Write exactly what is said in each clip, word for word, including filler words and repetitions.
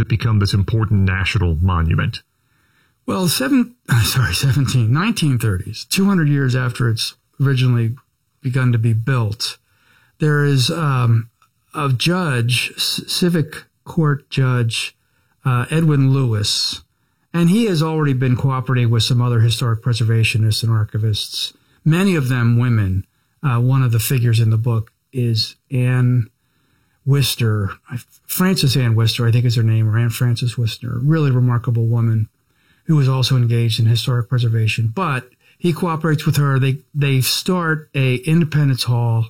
it become this important national monument? Well, seven, sorry, seventeen, nineteen thirties, two hundred years after it's originally begun to be built, there is um, a judge, civic court judge, uh, Edwin Lewis, and he has already been cooperating with some other historic preservationists and archivists, many of them women. Uh, one of the figures in the book is Anne Wister, Frances Anne Wister, I think is her name, or Anne Frances Wister, really remarkable woman who was also engaged in historic preservation. But he cooperates with her. They they start a Independence Hall,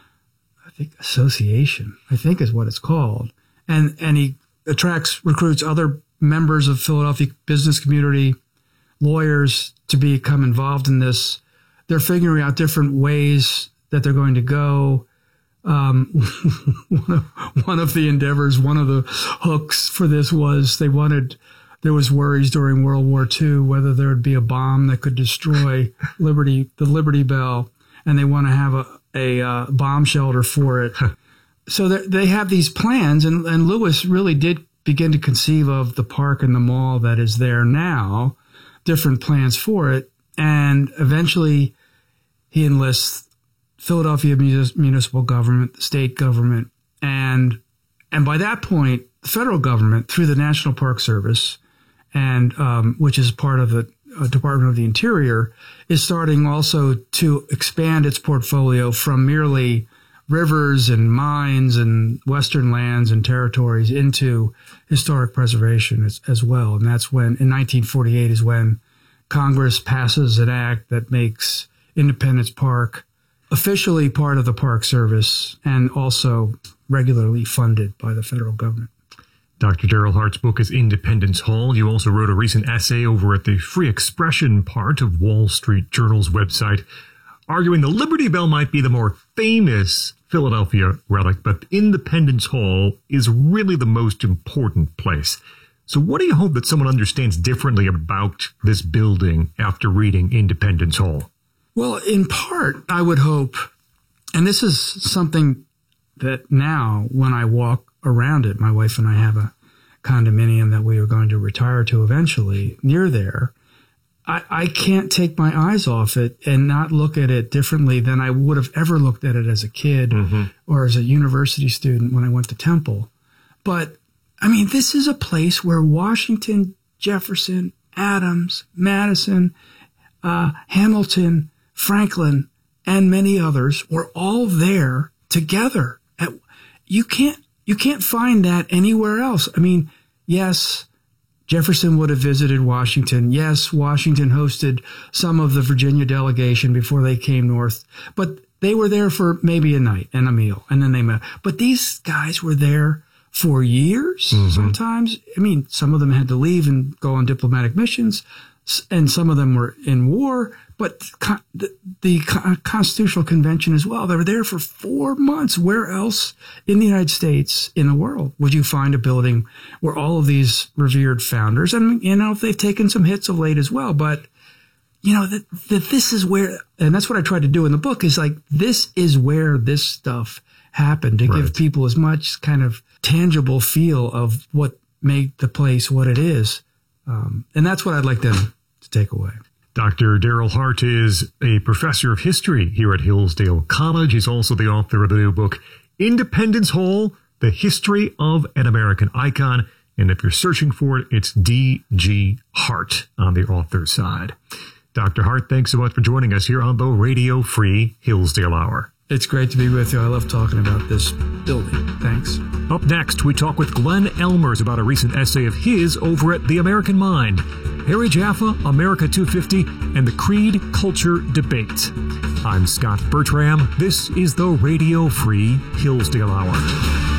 I think, association, I think is what it's called. And, and he attracts, recruits other members of Philadelphia business community, lawyers, to become involved in this. They're figuring out different ways that they're going to go. Um, one, of, one of the endeavors, one of the hooks for this was they wanted, there was worries during World War Two whether there would be a bomb that could destroy Liberty, the Liberty Bell, and they want to have a, a uh, bomb shelter for it. So they have these plans, and, and Lewis really did begin to conceive of the park and the mall that is there now, different plans for it, and eventually he enlists Philadelphia municipal government, the state government, and and by that point, the federal government, through the National Park Service, and um, which is part of the uh, Department of the Interior, is starting also to expand its portfolio from merely rivers and mines and western lands and territories into historic preservation as, as well. And that's when, in nineteen forty-eight, is when Congress passes an act that makes Independence Park officially part of the Park Service and also regularly funded by the federal government. Doctor Darrell Hart's book is Independence Hall. You also wrote a recent essay over at the free expression part of Wall Street Journal's website, arguing the Liberty Bell might be the more famous Philadelphia relic, but Independence Hall is really the most important place. So what do you hope that someone understands differently about this building after reading Independence Hall? Well, in part, I would hope, and this is something that now when I walk around it, my wife and I have a condominium that we are going to retire to eventually near there. I, I can't take my eyes off it and not look at it differently than I would have ever looked at it as a kid mm-hmm. or as a university student when I went to Temple. But, I mean, this is a place where Washington, Jefferson, Adams, Madison, uh, Hamilton, Franklin, and many others were all there together. At, you can't you can't find that anywhere else. I mean, yes, Jefferson would have visited Washington. Yes, Washington hosted some of the Virginia delegation before they came north, but they were there for maybe a night and a meal, and then they met. But these guys were there for years, mm-hmm. sometimes. I mean, some of them had to leave and go on diplomatic missions, and some of them were in war. But the, the Constitutional Convention as well, they were there for four months. Where else in the United States, in the world, would you find a building where all of these revered founders, and, you know, they've taken some hits of late as well, but, you know, that, that this is where, and that's what I tried to do in the book, is like, this is where this stuff happened, to right. give people as much kind of tangible feel of what made the place what it is. Um, and that's what I'd like them to take away. Doctor Darrell Hart is a professor of history here at Hillsdale College. He's also the author of the new book, Independence Hall, The History of an American Icon. And if you're searching for it, it's D G Hart on the author's side. Doctor Hart, thanks so much for joining us here on the Radio Free Hillsdale Hour. It's great to be with you. I love talking about this building. Thanks. Up next, we talk with Glenn Elmers about a recent essay of his over at The American Mind, Harry Jaffa, America two fifty, and the Creed Culture Debate. I'm Scott Bertram. This is the Radio Free Hillsdale Hour.